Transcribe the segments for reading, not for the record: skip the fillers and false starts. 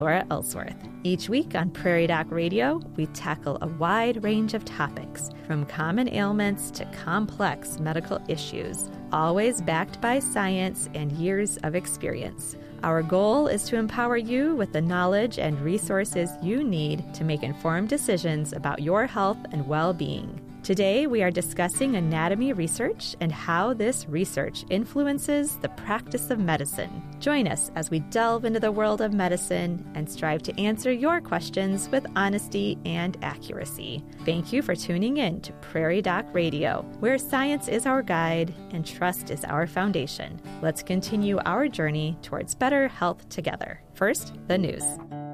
Laura Ellsworth. Each week on Prairie Doc Radio, we tackle a wide range of topics, from common ailments to complex medical issues, always backed by science and years of experience. Our goal is to empower you with the knowledge and resources you need to make informed decisions about your health and well-being. Today, we are discussing anatomy research and how this research influences the practice of medicine. Join us as we delve into the world of medicine and strive to answer your questions with honesty and accuracy. Thank you for tuning in to Prairie Doc Radio, where science is our guide and trust is our foundation. Let's continue our journey towards better health together. First, the news.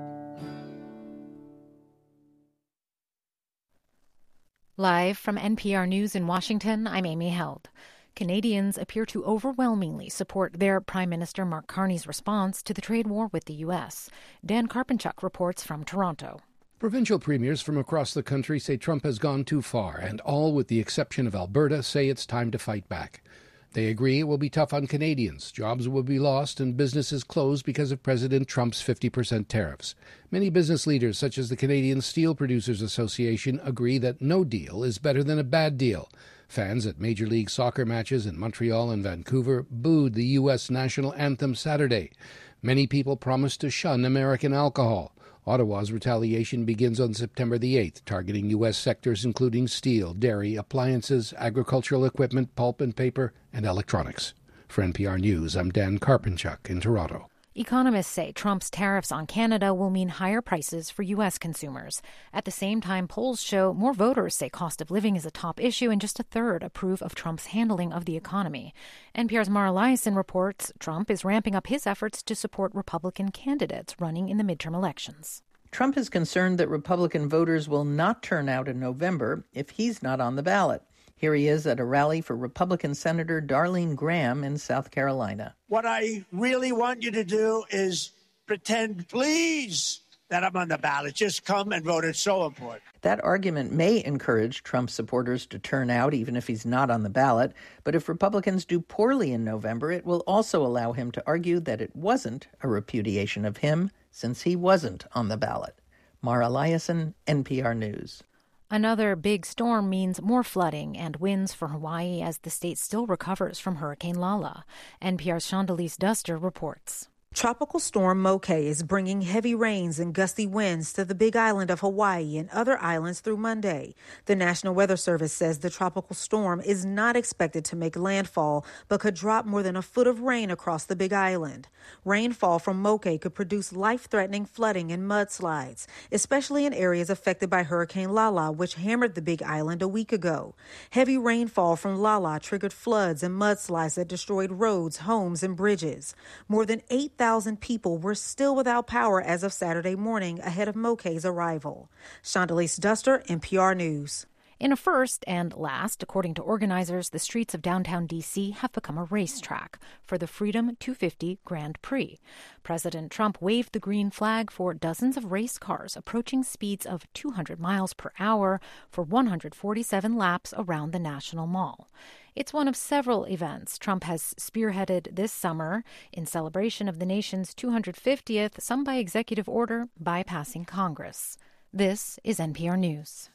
Live from NPR News in Washington, I'm Amy Held. Canadians appear to overwhelmingly support their Prime Minister Mark Carney's response to the trade war with the U.S. Dan Karpenchuk reports from Toronto. Provincial premiers from across the country say Trump has gone too far, and all, with the exception of Alberta, say it's time to fight back. They agree it will be tough on Canadians. Jobs will be lost and businesses closed because of President Trump's 50% tariffs. Many business leaders, such as the Canadian Steel Producers Association, agree that no deal is better than a bad deal. Fans at Major League Soccer matches in Montreal and Vancouver booed the U.S. national anthem Saturday. Many people promised to shun American alcohol. Ottawa's retaliation begins on September the 8th, targeting U.S. sectors including steel, dairy, appliances, agricultural equipment, pulp and paper, and electronics. For NPR News, I'm Dan Karpenchuk in Toronto. Economists say Trump's tariffs on Canada will mean higher prices for U.S. consumers. At the same time, polls show more voters say cost of living is a top issue, and just a third approve of Trump's handling of the economy. NPR's Mara Liasson reports Trump is ramping up his efforts to support Republican candidates running in the midterm elections. Trump is concerned that Republican voters will not turn out in November if he's not on the ballot. Here he is at a rally for Republican Senator Darlene Graham in South Carolina. What I really want you to do is pretend, please, that I'm on the ballot. Just come and vote. It's so important. That argument may encourage Trump supporters to turn out even if he's not on the ballot. But if Republicans do poorly in November, it will also allow him to argue that it wasn't a repudiation of him since he wasn't on the ballot. Mara Liasson, NPR News. Another big storm means more flooding and winds for Hawaii as the state still recovers from Hurricane Lala. NPR's Chandalise Duster reports. Tropical storm Moke is bringing heavy rains and gusty winds to the Big Island of Hawaii and other islands through Monday. The National Weather Service says the tropical storm is not expected to make landfall, but could drop more than a foot of rain across the Big Island. Rainfall from Moke could produce life-threatening flooding and mudslides, especially in areas affected by Hurricane Lala, which hammered the Big Island a week ago. Heavy rainfall from Lala triggered floods and mudslides that destroyed roads, homes, and bridges. More than 8,000 people were still without power as of Saturday morning ahead of Moke's arrival. Chandalise Duster, NPR News. In a first and last, according to organizers, the streets of downtown D.C. have become a racetrack for the Freedom 250 Grand Prix. President Trump waved the green flag for dozens of race cars approaching speeds of 200 miles per hour for 147 laps around the National Mall. It's one of several events Trump has spearheaded this summer in celebration of the nation's 250th, some by executive order, bypassing Congress. This is NPR News.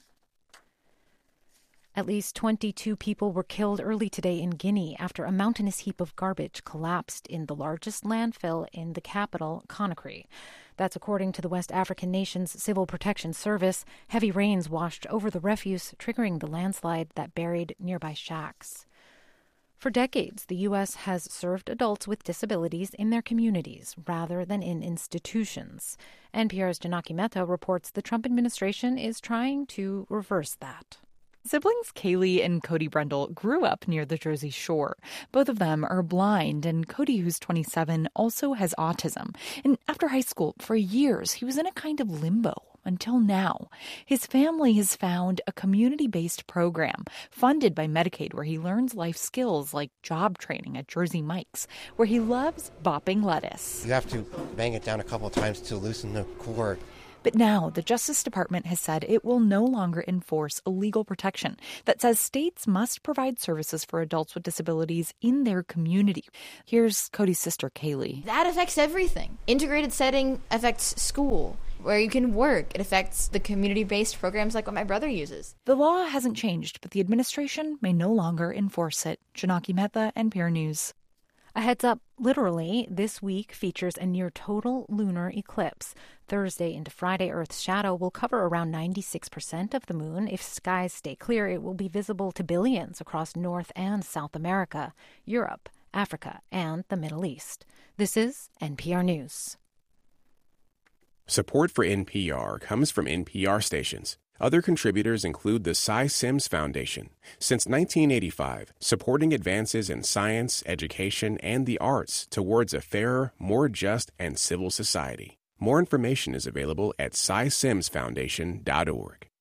At least 22 people were killed early today in Guinea after a mountainous heap of garbage collapsed in the largest landfill in the capital, Conakry. That's according to the West African nation's Civil Protection Service. Heavy rains washed over the refuse, triggering the landslide that buried nearby shacks. For decades, the U.S. has served adults with disabilities in their communities rather than in institutions. NPR's Janaki Mehta reports the Trump administration is trying to reverse that. Siblings Kaylee and Cody Brendel grew up near the Jersey Shore. Both of them are blind, and Cody, who's 27, also has autism. And after high school, for years, he was in a kind of limbo until now. His family has found a community-based program funded by Medicaid where he learns life skills like job training at Jersey Mike's, where he loves bopping lettuce. You have to bang it down a couple of times to loosen the cord. But now the Justice Department has said it will no longer enforce a legal protection that says states must provide services for adults with disabilities in their community. Here's Cody's sister, Kaylee. That affects everything. Integrated setting affects school, where you can work. It affects the community-based programs like what my brother uses. The law hasn't changed, but the administration may no longer enforce it. Janaki Mehta, NPR News. A heads up, literally, this week features a near total lunar eclipse. Thursday into Friday, Earth's shadow will cover around 96% of the moon. If skies stay clear, it will be visible to billions across North and South America, Europe, Africa, and the Middle East. This is NPR News. Support for NPR comes from NPR stations. Other contributors include the Cy Sims Foundation. Since 1985, supporting advances in science, education, and the arts towards a fairer, more just, and civil society. More information is available at cysimsfoundation.org.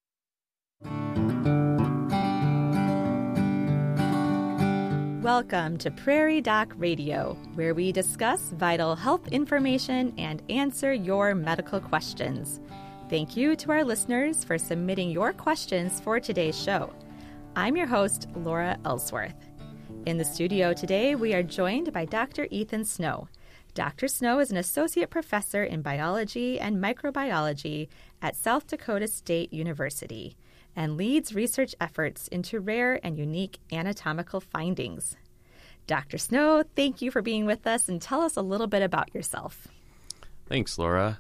Welcome to Prairie Doc Radio, where we discuss vital health information and answer your medical questions. Thank you to our listeners for submitting your questions for today's show. I'm your host, Laura Ellsworth. In the studio today, we are joined by Dr. Ethan Snow. Dr. Snow is an associate professor in biology and microbiology at South Dakota State University and leads research efforts into rare and unique anatomical findings. Dr. Snow, thank you for being with us, and tell us a little bit about yourself. Thanks, Laura.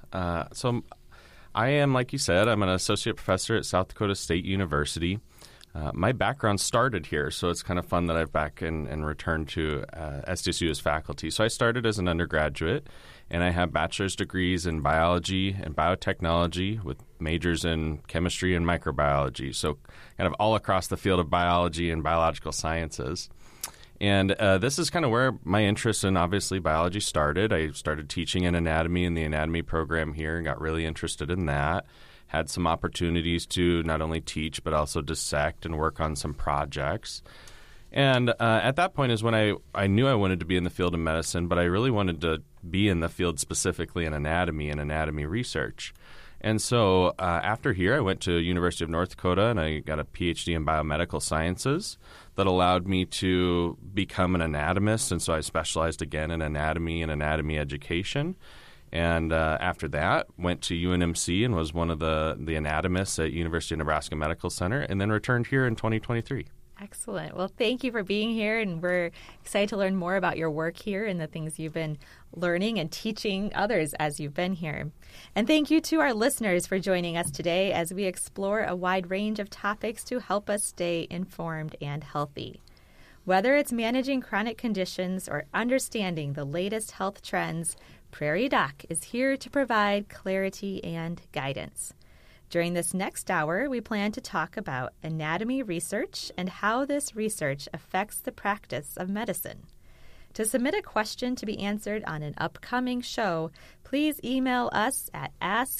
I am, like you said, I'm an associate professor at South Dakota State University. My background started here, so it's kind of fun that I've back and returned to SDSU as faculty. So I started as an undergraduate, and I have bachelor's degrees in biology and biotechnology with majors in chemistry and microbiology, so kind of all across the field of biology and biological sciences. And this is kind of where my interest in, obviously, biology started. I started teaching in anatomy in the anatomy program here and got really interested in that. Had some opportunities to not only teach but also dissect and work on some projects. And at that point is when I knew I wanted to be in the field of medicine, but I really wanted to be in the field specifically in anatomy and anatomy research. And so after here, I went to University of North Dakota, and I got a PhD in biomedical sciences that allowed me to become an anatomist. And so I specialized again in anatomy and anatomy education. And after that, went to UNMC and was one of the anatomists at University of Nebraska Medical Center, and then returned here in 2023. Excellent. Well, thank you for being here, and we're excited to learn more about your work here and the things you've been learning and teaching others as you've been here. And thank you to our listeners for joining us today as we explore a wide range of topics to help us stay informed and healthy. Whether it's managing chronic conditions or understanding the latest health trends, Prairie Doc is here to provide clarity and guidance. During this next hour, we plan to talk about anatomy research and how this research affects the practice of medicine. To submit a question to be answered on an upcoming show, please email us at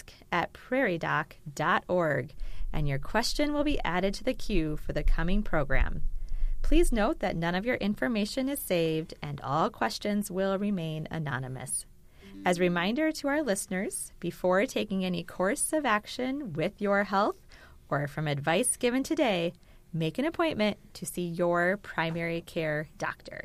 ask@prairiedoc.org, and your question will be added to the queue for the coming program. Please note that none of your information is saved and all questions will remain anonymous. As a reminder to our listeners, before taking any course of action with your health or from advice given today, make an appointment to see your primary care doctor.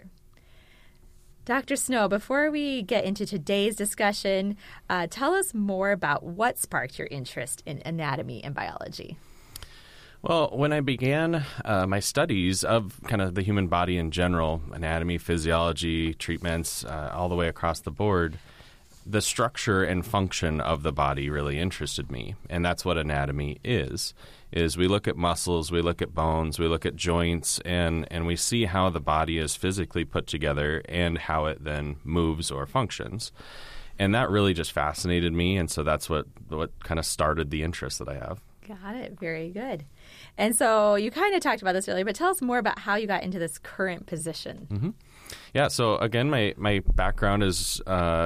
Dr. Snow, before we get into today's discussion, tell us more about what sparked your interest in anatomy and biology. Well, when I began my studies of kind of the human body in general, anatomy, physiology, treatments, all the way across the board, the structure and function of the body really interested me, and that's what anatomy is we look at muscles, we look at bones, we look at joints, and we see how the body is physically put together and how it then moves or functions. And that really just fascinated me, and so that's what kind of started the interest that I have. Got it. Very good. And so you kind of talked about this earlier, but tell us more about how you got into this current position. Mm-hmm. Yeah. So again, my background is,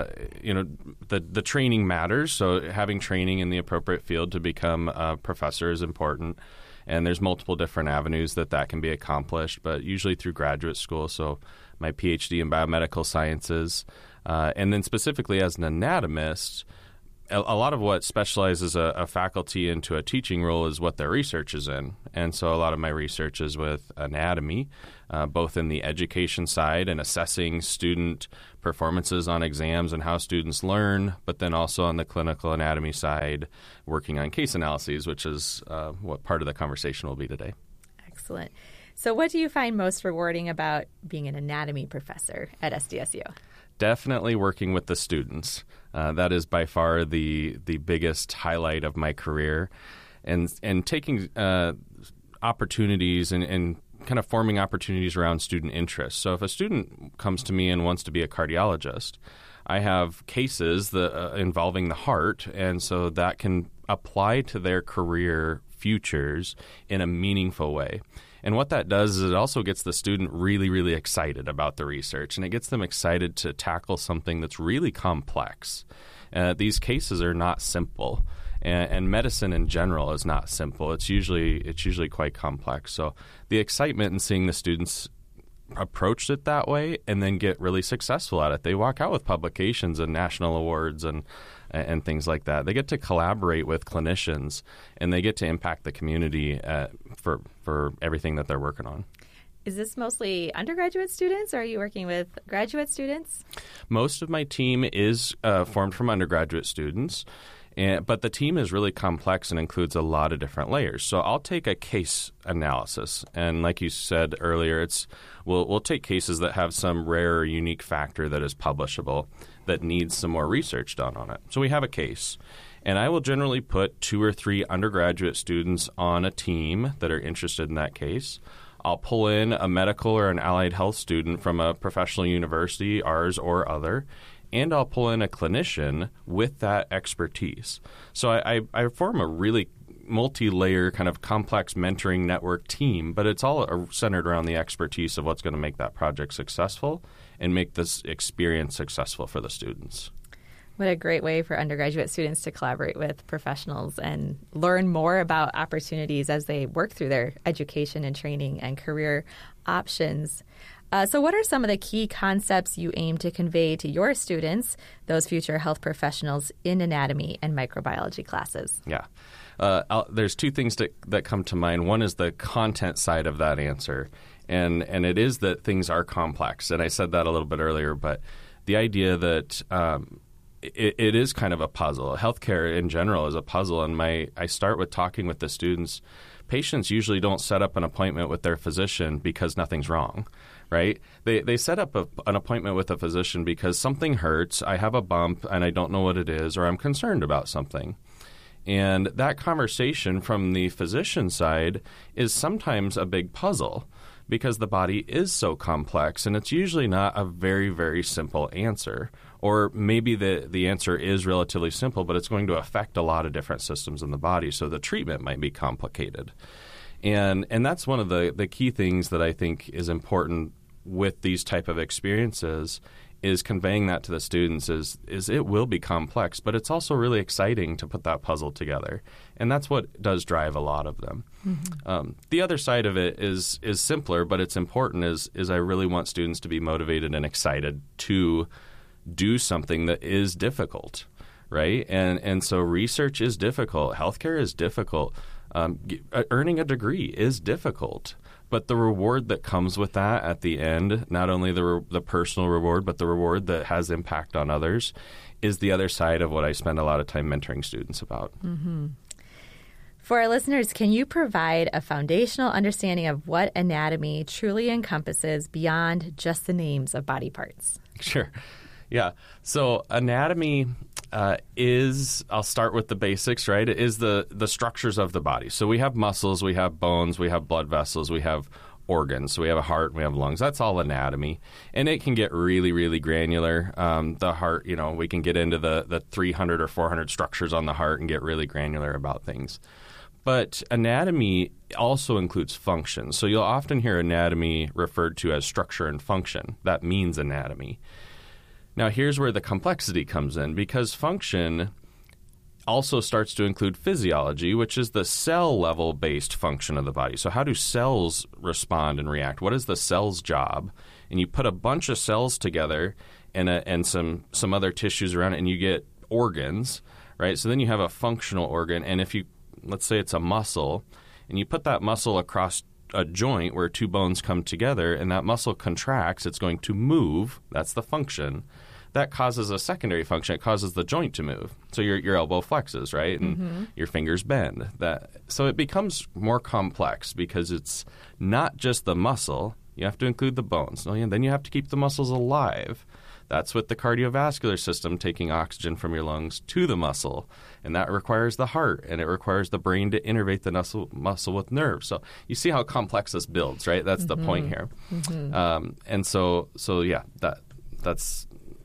the training matters. So having training in the appropriate field to become a professor is important. And there's multiple different avenues that can be accomplished, but usually through graduate school. So my PhD in biomedical sciences, and then specifically as an anatomist, a lot of what specializes a faculty into a teaching role is what their research is in. And so a lot of my research is with anatomy, both in the education side and assessing student performances on exams and how students learn, but then also on the clinical anatomy side, working on case analyses, which is what part of the conversation will be today. Excellent. So what do you find most rewarding about being an anatomy professor at SDSU? Definitely working with the students. That is by far the biggest highlight of my career, and taking opportunities and kind of forming opportunities around student interest. So if a student comes to me and wants to be a cardiologist, I have cases that, involving the heart, and so that can apply to their career futures in a meaningful way. And what that does is it also gets the student really, really excited about the research, and it gets them excited to tackle something that's really complex. These cases are not simple, and medicine in general is not simple. It's usually quite complex. So the excitement in seeing the students approach it that way and then get really successful at it. They walk out with publications and national awards and things like that. They get to collaborate with clinicians, and they get to impact the community for everything that they're working on. Is this mostly undergraduate students, or are you working with graduate students? Most of my team is formed from undergraduate students, but the team is really complex and includes a lot of different layers. So I'll take a case analysis, and like you said earlier, we'll take cases that have some rare or unique factor that is publishable that needs some more research done on it. So we have a case, and I will generally put 2 or 3 undergraduate students on a team that are interested in that case. I'll pull in a medical or an allied health student from a professional university, ours or other, and I'll pull in a clinician with that expertise. So I form a really multi-layer kind of complex mentoring network team, but it's all centered around the expertise of what's going to make that project successful and make this experience successful for the students. What a great way for undergraduate students to collaborate with professionals and learn more about opportunities as they work through their education and training and career options. So what are some of the key concepts you aim to convey to your students, those future health professionals, in anatomy and microbiology classes? Yeah. There's 2 things that come to mind. One is the content side of that answer, and it is that things are complex. And I said that a little bit earlier, but the idea that it is kind of a puzzle. Healthcare in general is a puzzle, and I start with talking with the students. Patients usually don't set up an appointment with their physician because nothing's wrong, right? They set up an appointment with a physician because something hurts, I have a bump, and I don't know what it is, or I'm concerned about something. And that conversation from the physician side is sometimes a big puzzle because the body is so complex, and it's usually not a very, very simple answer. Or maybe the answer is relatively simple, but it's going to affect a lot of different systems in the body, so the treatment might be complicated. And that's one of the key things that I think is important with these type of experiences is conveying that to the students is it will be complex, but it's also really exciting to put that puzzle together. And that's what does drive a lot of them. Mm-hmm. The other side of it is simpler, but it's important, is I really want students to be motivated and excited to do something that is difficult, right? And so research is difficult. Healthcare is difficult. Earning a degree is difficult. But the reward that comes with that at the end, not only the personal reward, but the reward that has impact on others, is the other side of what I spend a lot of time mentoring students about. Mm-hmm. For our listeners, can you provide a foundational understanding of what anatomy truly encompasses beyond just the names of body parts? Sure. Yeah. So anatomy is, I'll start with the basics, right? It is the structures of the body. So we have muscles, we have bones, we have blood vessels, we have organs. So we have a heart, we have lungs. That's all anatomy. And it can get really, really granular. The heart, we can get into the 300 or 400 structures on the heart and get really granular about things. But anatomy also includes function. So you'll often hear anatomy referred to as structure and function. That means anatomy. Now, here's where the complexity comes in, because function also starts to include physiology, which is the cell-level-based function of the body. So how do cells respond and react? What is the cell's job? And you put a bunch of cells together and some other tissues around it, and you get organs, right? So then you have a functional organ, and if you, let's say it's a muscle, and you put that muscle across a joint where two bones come together and that muscle contracts, it's going to move. That's the function. That causes a secondary function. It causes the joint to move. So your elbow flexes, right? And your fingers bend. So it becomes more complex because it's not just the muscle. You have to include the bones. And then you have to keep the muscles alive. That's with the cardiovascular system taking oxygen from your lungs to the muscle. And that requires the heart, and it requires the brain to innervate the muscle with nerves. So you see how complex this builds, right? That's the point here. And so yeah, that's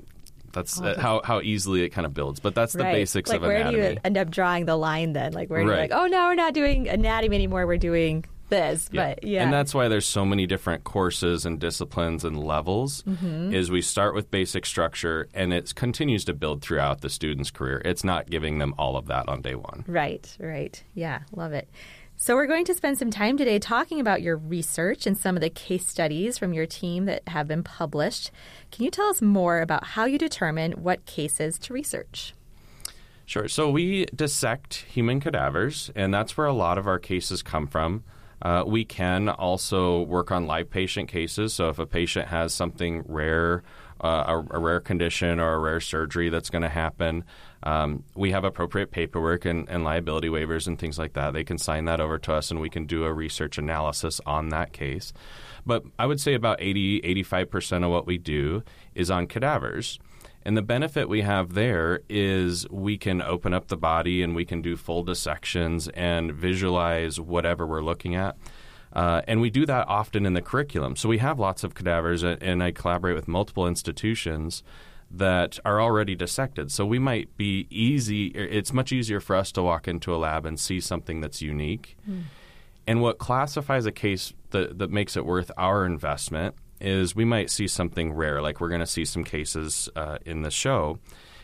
how easily it kind of builds. But that's the basics of anatomy. Where do you end up drawing the line then? Like where you're like, oh, now we're not doing anatomy anymore. We're doing this. But And that's why there's so many different courses and disciplines and levels is we start with basic structure and it continues to build throughout the student's career. It's not giving them all of that on day one. Right. Yeah, love it. So we're going to spend some time today talking about your research and some of the case studies from your team that have been published. Can you tell us more about how you determine what cases to research? Sure. So we dissect human cadavers, and that's where a lot of our cases come from. We can also work on live patient cases. So if a patient has something rare, a rare condition or a rare surgery that's going to happen, we have appropriate paperwork and liability waivers and things like that. They can sign that over to us, and we can do a research analysis on that case. But I would say about 85% of what we do is on cadavers. And the benefit we have there is we can open up the body and we can do full dissections and visualize whatever we're looking at. And we do that often in the curriculum. So we have lots of cadavers, and I collaborate with multiple institutions that are already dissected. So we might be it's much easier for us to walk into a lab and see something that's unique. And what classifies a case that makes it worth our investment is we might see something rare, like we're going to see some cases in the show.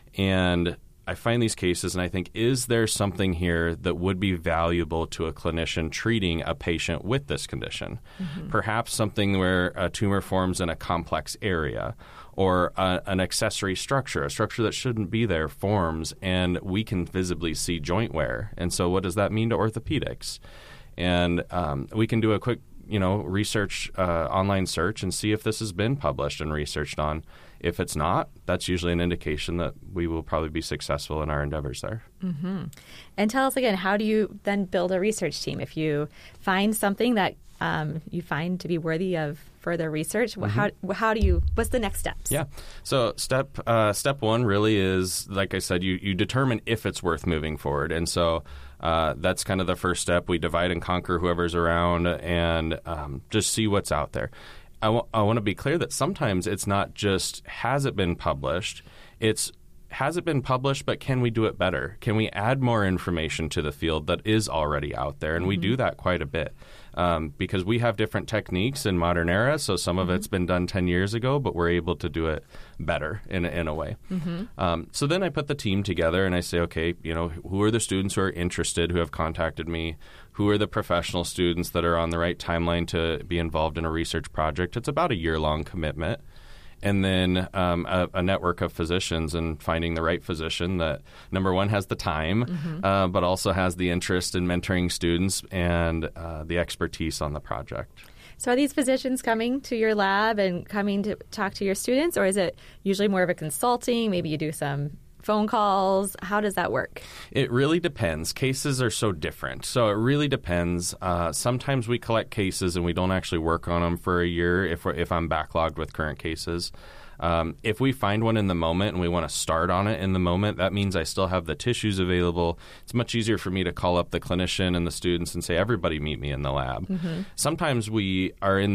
And I find these cases and I think, is there something here that would be valuable to a clinician treating a patient with this condition? Perhaps something where a tumor forms in a complex area, or an accessory structure, a structure that shouldn't be there forms, and we can visibly see joint wear. And so what does that mean to orthopedics? And we can do a quick research, online search, and see if this has been published and researched on. If it's not, that's usually an indication that we will probably be successful in our endeavors there. And tell us again, how do you then build a research team? If you find something that you find to be worthy of further research, what's the next steps? Yeah. So step one really is, like I said, you determine if it's worth moving forward. And so that's kind of the first step. We divide and conquer whoever's around and just see what's out there. I want to be clear that sometimes it's not just has it been published, it's has it been published, but can we do it better? Can we add more information to the field that is already out there? And we do that quite a bit because we have different techniques in modern era. So some of it's been done 10 years ago, but we're able to do it better in a way. So then I put the team together and I say, okay, who are the students who are interested, who have contacted me? Who are the professional students that are on the right timeline to be involved in a research project? It's about a year-long commitment. And then a network of physicians, and finding the right physician that, number one, has the time, but also has the interest in mentoring students and the expertise on the project. So are these physicians coming to your lab and coming to talk to your students, or is it usually more of a consulting? Maybe you do some phone calls? How does that work? It really depends. Cases are so different. So it really depends. Sometimes we collect cases and we don't actually work on them for a year if I'm backlogged with current cases. If we find one in the moment and we want to start on it in the moment, that means I still have the tissues available. It's much easier for me to call up the clinician and the students and say, everybody meet me in the lab. Sometimes we are in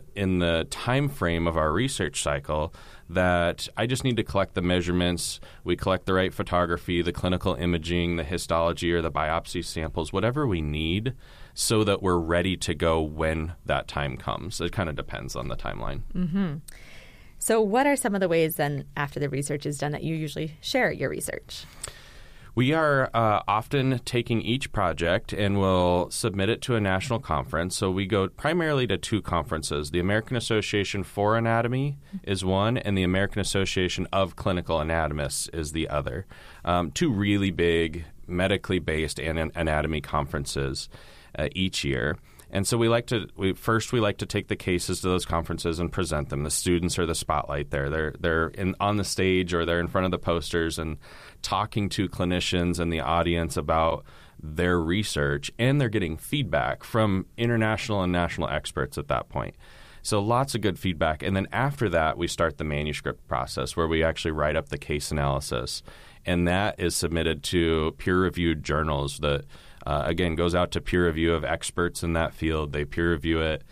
the time frame of our research cycle that I just need to collect the measurements. We collect the right photography, the clinical imaging, the histology or the biopsy samples, whatever we need, so that we're ready to go when that time comes. It kind of depends on the timeline. So what are some of the ways then after the research is done that you usually share your research? We are often taking each project and we'll submit it to a national conference. So we go primarily to 2 conferences. The American Association for Anatomy is one, and the American Association of Clinical Anatomists is the other. 2 really big medically based anatomy conferences each year. And so we like to take the cases to those conferences and present them. The students are the spotlight there. They're on the stage or they're in front of the posters and talking to clinicians and the audience about their research, and they're getting feedback from international and national experts at that point. So lots of good feedback. And then after that, we start the manuscript process where we actually write up the case analysis. And that is submitted to peer-reviewed journals that again, goes out to peer review of experts in that field. They peer review it.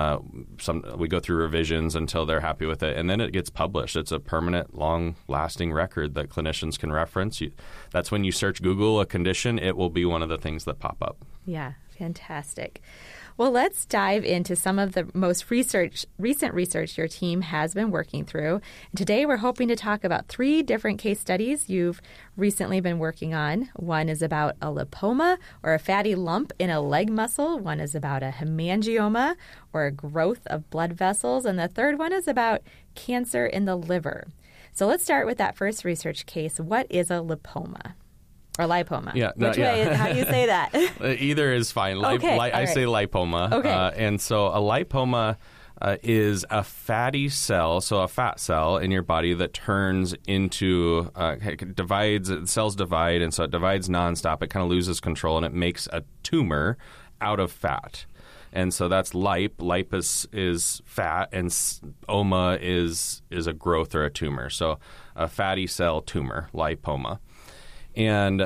We go through revisions until they're happy with it, and then it gets published. It's a permanent, long-lasting record that clinicians can reference. That's when you search Google a condition, it will be one of the things that pop up. Yeah, fantastic. Well, let's dive into some of the most recent research your team has been working through. And today we're hoping to talk about 3 different case studies you've recently been working on. One is about a lipoma, or a fatty lump in a leg muscle. One is about a hemangioma, or a growth of blood vessels. And the third one is about cancer in the liver. So let's start with that first research case. What is a lipoma? Or lipoma. Yeah. Which way? How do you say that? Either is fine. Okay. I say lipoma. Okay. And so a lipoma is a fatty cell, so a fat cell in your body that turns into, divides, cells divide, and so it divides nonstop. It kind of loses control, and it makes a tumor out of fat. And so that's lipe. Lipe is fat, and oma is a growth or a tumor. So a fatty cell tumor, lipoma. And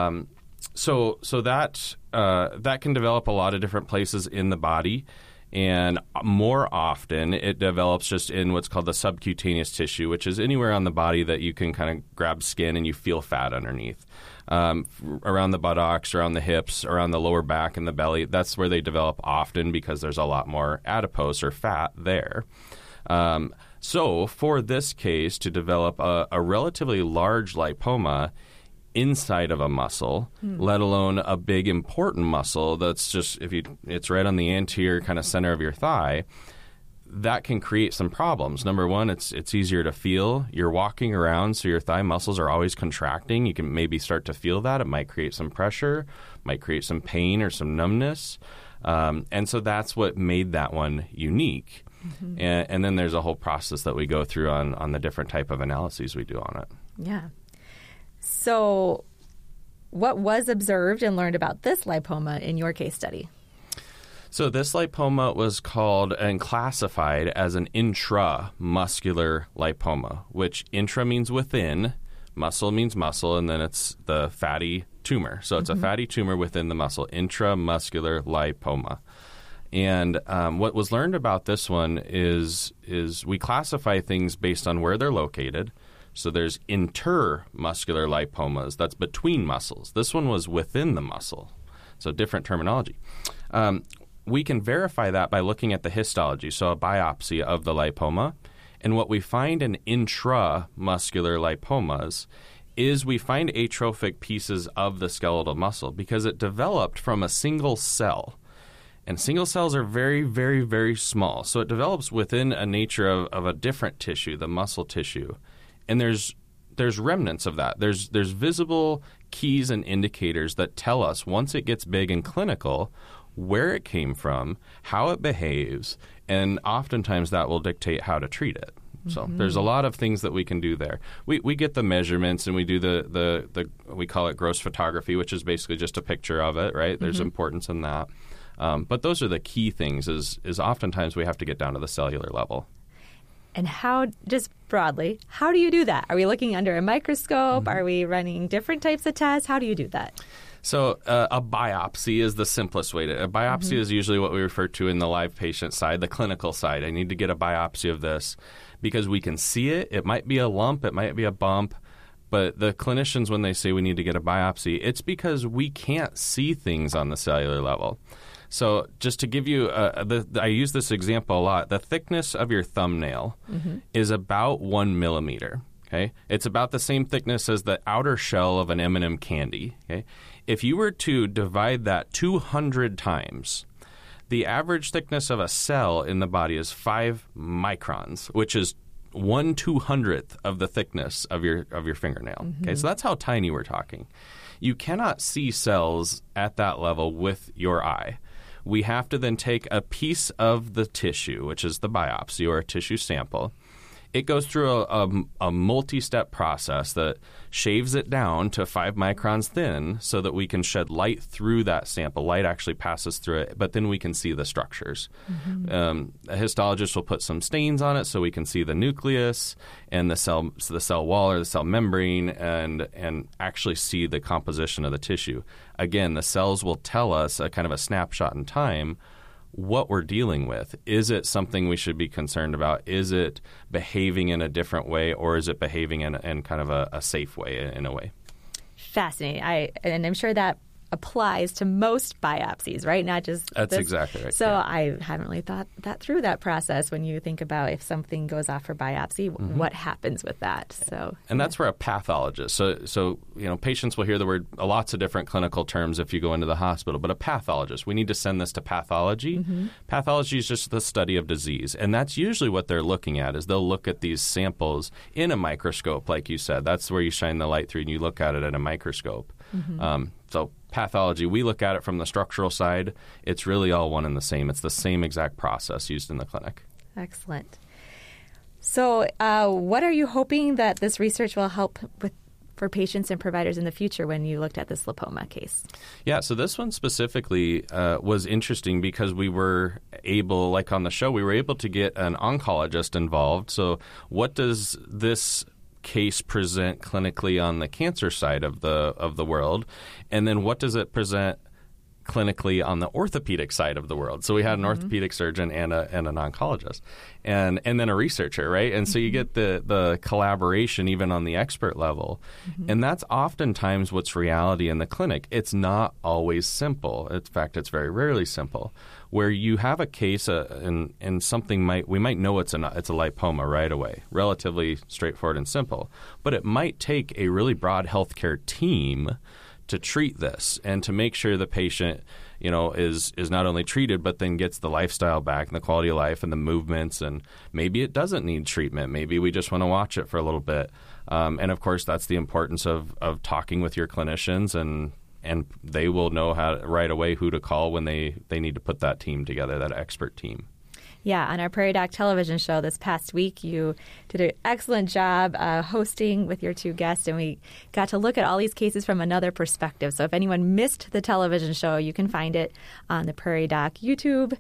so that can develop a lot of different places in the body, and more often it develops just in what's called the subcutaneous tissue, which is anywhere on the body that you can kind of grab skin and you feel fat underneath. Around the buttocks, around the hips, around the lower back and the belly, that's where they develop often because there's a lot more adipose or fat there. So for this case, to develop a relatively large lipoma inside of a muscle, let alone a big important muscle that's just it's right on the anterior kind of center of your thigh, that can create some problems. Number one, it's easier to feel. You're walking around, so your thigh muscles are always contracting. You can maybe start to feel that. It might create some pressure, might create some pain or some numbness. And so that's what made that one unique. Mm-hmm. And then there's a whole process that we go through on the different type of analyses we do on it. Yeah. So what was observed and learned about this lipoma in your case study? So this lipoma was called and classified as an intramuscular lipoma, which intra means within, muscle means muscle, and then it's the fatty tumor. So it's a fatty tumor within the muscle, intramuscular lipoma. And what was learned about this one is we classify things based on where they're located. So there's intermuscular lipomas. That's between muscles. This one was within the muscle. So different terminology. We can verify that by looking at the histology, so a biopsy of the lipoma. And what we find in intramuscular lipomas is we find atrophic pieces of the skeletal muscle because it developed from a single cell. And single cells are very, very, very small. So it develops within a nature of a different tissue, the muscle tissue. And there's remnants of that. There's visible keys and indicators that tell us once it gets big and clinical where it came from, how it behaves, and oftentimes that will dictate how to treat it. So there's a lot of things that we can do there. We get the measurements and we do the we call it gross photography, which is basically just a picture of it, right? There's importance in that. But those are the key things is oftentimes we have to get down to the cellular level. And how, just broadly, how do you do that? Are we looking under a microscope? Are we running different types of tests? How do you do that? So a biopsy is the simplest way to. A biopsy is usually what we refer to in the live patient side, the clinical side. I need to get a biopsy of this because we can see it. It might be a lump. It might be a bump. But the clinicians, when they say we need to get a biopsy, it's because we can't see things on the cellular level. So just to give you, I use this example a lot. The thickness of your thumbnail is about 1 millimeter. Okay, it's about the same thickness as the outer shell of an M&M candy. Okay, if you were to divide that 200 times, the average thickness of a cell in the body is 5 microns, which is 1/200th of the thickness of your fingernail. Mm-hmm. Okay, so that's how tiny we're talking. You cannot see cells at that level with your eye. We have to then take a piece of the tissue, which is the biopsy or a tissue sample. It goes through a multi-step process that shaves it down to 5 microns thin so that we can shed light through that sample. Light actually passes through it, but then we can see the structures. Mm-hmm. A histologist will put some stains on it so we can see the nucleus and the cell wall or the cell membrane and actually see the composition of the tissue. Again, the cells will tell us a kind of a snapshot in time what we're dealing with. Is it something we should be concerned about? Is it behaving in a different way, or is it behaving in kind of a safe way, in a way? Fascinating. And I'm sure that applies to most biopsies, right? Not just That's this. Exactly right. So yeah. I haven't really thought that through that process when you think about if something goes off for biopsy, mm-hmm. what happens with that. So, and that's where a pathologist. So patients will hear the word lots of different clinical terms if you go into the hospital, but a pathologist, we need to send this to pathology. Mm-hmm. Pathology is just the study of disease, and that's usually what they're looking at. Is they'll look at these samples in a microscope, like you said. That's where you shine the light through and you look at it in a microscope. Mm-hmm. So pathology, we look at it from the structural side. It's really all one and the same. It's the same exact process used in the clinic. Excellent. So what are you hoping that this research will help with for patients and providers in the future when you looked at this lipoma case? Yeah, so this one specifically was interesting because we were able, like on the show, we were able to get an oncologist involved. So what does this case present clinically on the cancer side of the world, and then what does it present clinically on the orthopedic side of the world? So we had an orthopedic surgeon and an oncologist, and then a researcher, right? And so you get the collaboration even on the expert level, and that's oftentimes what's reality in the clinic. It's not always simple. In fact, it's very rarely simple. Where you have a case and something we might know it's a lipoma right away, relatively straightforward and simple, but it might take a really broad healthcare team to treat this and to make sure the patient, is not only treated but then gets the lifestyle back and the quality of life and the movements, and maybe it doesn't need treatment. Maybe we just want to watch it for a little bit. And of course, that's the importance of talking with your clinicians, and they will know right away who to call when they need to put that team together, that expert team. Yeah, on our Prairie Doc television show this past week, you did an excellent job hosting with your two guests, and we got to look at all these cases from another perspective. So if anyone missed the television show, you can find it on the Prairie Doc YouTube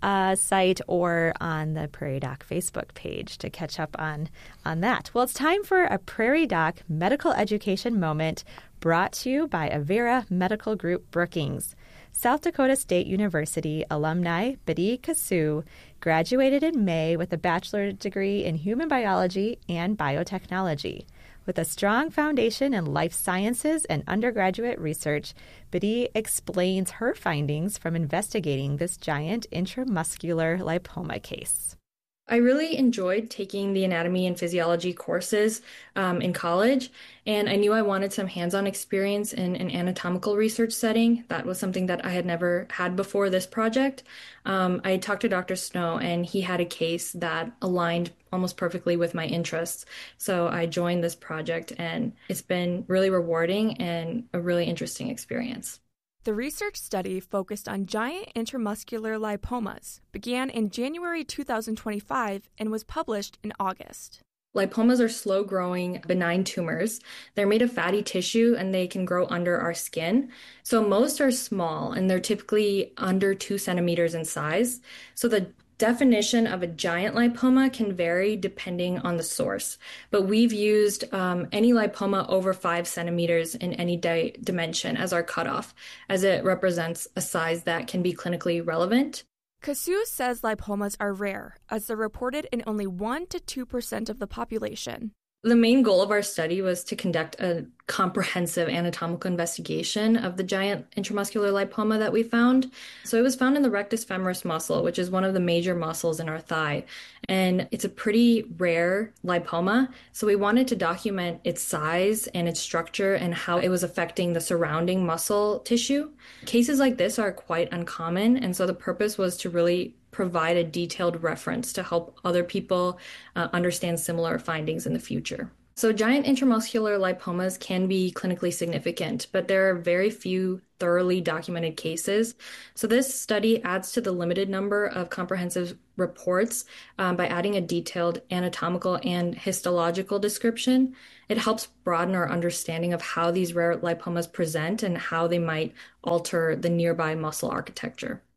site or on the Prairie Doc Facebook page to catch up on that. Well, it's time for a Prairie Doc medical education moment brought to you by Avera Medical Group Brookings. South Dakota State University alumni Bidi Kasu graduated in May with a bachelor's degree in human biology and biotechnology. With a strong foundation in life sciences and undergraduate research, Bidi explains her findings from investigating this giant intramuscular lipoma case. I really enjoyed taking the anatomy and physiology courses in college, and I knew I wanted some hands-on experience in an anatomical research setting. That was something that I had never had before this project. I talked to Dr. Snow, and he had a case that aligned almost perfectly with my interests. So I joined this project, and it's been really rewarding and a really interesting experience. The research study focused on giant intramuscular lipomas, began in January 2025, and was published in August. Lipomas are slow-growing, benign tumors. They're made of fatty tissue, and they can grow under our skin. So most are small, and they're typically under 2 centimeters in size. So the definition of a giant lipoma can vary depending on the source, but we've used any lipoma over 5 centimeters in any dimension as our cutoff, as it represents a size that can be clinically relevant. Kasu says lipomas are rare, as they're reported in only 1 to 2% of the population. The main goal of our study was to conduct a comprehensive anatomical investigation of the giant intramuscular lipoma that we found. So it was found in the rectus femoris muscle, which is one of the major muscles in our thigh. And it's a pretty rare lipoma. So we wanted to document its size and its structure and how it was affecting the surrounding muscle tissue. Cases like this are quite uncommon. And so the purpose was to really provide a detailed reference to help other people understand similar findings in the future. So giant intramuscular lipomas can be clinically significant, but there are very few thoroughly documented cases. So this study adds to the limited number of comprehensive reports by adding a detailed anatomical and histological description. It helps broaden our understanding of how these rare lipomas present and how they might alter the nearby muscle architecture.